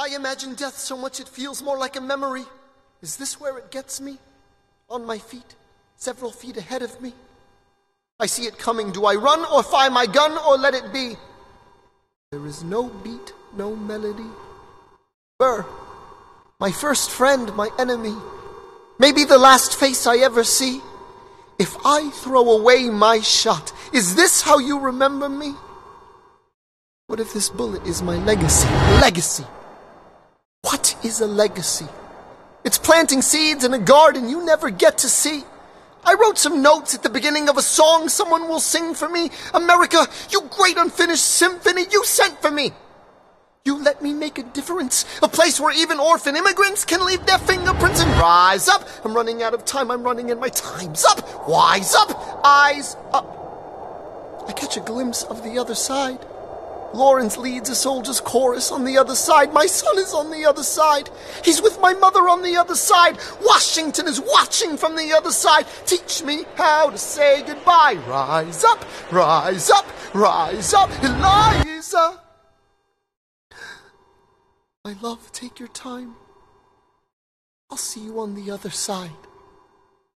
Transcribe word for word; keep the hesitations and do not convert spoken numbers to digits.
I imagine death so much it feels more like a memory. Is this where it gets me? On my feet, several feet ahead of me. I see it coming. Do I run or fire my gun or let it be? There is no beat, no melody. Burr, my first friend, my enemy. Maybe the last face I ever see. If I throw away my shot, is this how you remember me? What if this bullet is my legacy? Legacy. What is a legacy? It's planting seeds in a garden you never get to see. I wrote some notes at the beginning of a song someone will sing for me. America, you great unfinished symphony you sent for me. You let me make a difference, a place where even orphan immigrants can leave their fingerprints and rise up. I'm running out of time, I'm running and my time's up. Wise up, eyes up. I catch a glimpse of the other side. Lawrence leads a soldier's chorus on the other side. My son is on the other side. He's with my mother on the other side. Washington is watching from the other side. Teach me how to say goodbye. Rise up, rise up, rise up, Eliza. My love, take your time. I'll see you on the other side.